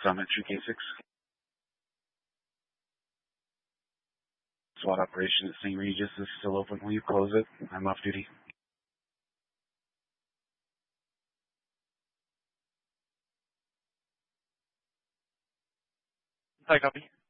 Summit 3K6. SWAT operation at St. Regis is still open. Will you close it? I'm off duty. Hi, copy.